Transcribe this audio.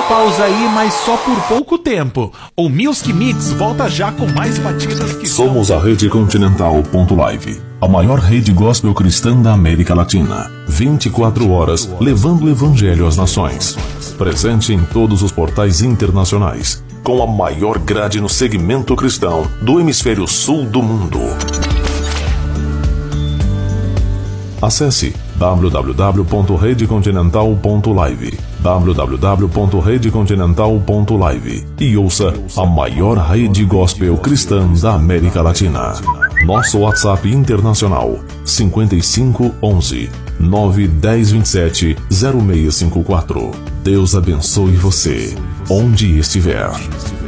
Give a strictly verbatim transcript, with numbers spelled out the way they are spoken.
uma pausa aí, mas só por pouco tempo. O Music Mix volta já com mais batidas que Somos são... a Rede Continental.live, a maior rede gospel cristã da América Latina. vinte e quatro horas, levando o evangelho às nações. Presente em todos os portais internacionais, com a maior grade no segmento cristão do hemisfério sul do mundo. Acesse w w w ponto rede continental ponto live, w w w ponto rede continental ponto live e ouça a maior rede gospel cristã da América Latina. Nosso WhatsApp internacional cinco cinco um um nove um zero dois sete zero seis cinco quatro. Deus abençoe você, onde estiver.